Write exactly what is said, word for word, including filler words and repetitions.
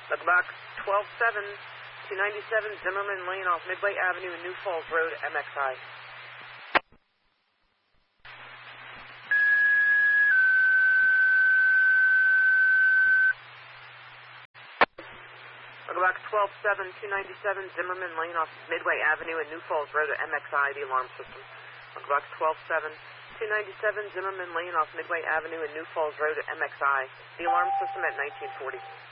Look box twelve seven, two ninety-seven Zimmerman Lane off Midway Avenue and New Falls Road, M X I. Look box twelve seven, two ninety-seven Zimmerman Lane off Midway Avenue and New Falls Road, M X I, the alarm system. Look box twelve seven, two ninety-seven Zimmerman Lane off Midway Avenue and New Falls Road, M X I, the alarm system at nineteen forty.